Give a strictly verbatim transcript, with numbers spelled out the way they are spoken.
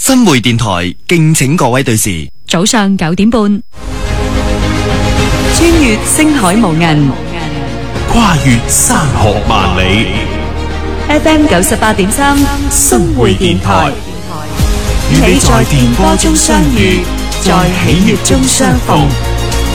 新會電台敬請各位對視。 早上九點半， 穿越星海無垠， 跨越山河萬里。 F M 九十八點三， 新會電台，與你在電波中相遇，在喜悅中相逢。